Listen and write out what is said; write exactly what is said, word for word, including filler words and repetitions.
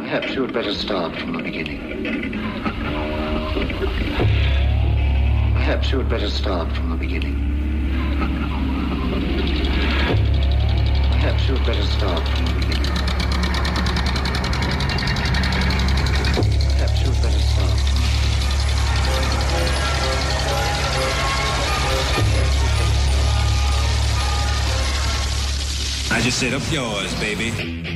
Perhaps you had better start from the beginning. Perhaps you had better start from the beginning. Perhaps you had better start from the beginning. Perhaps you had better start. I just said up yours, baby.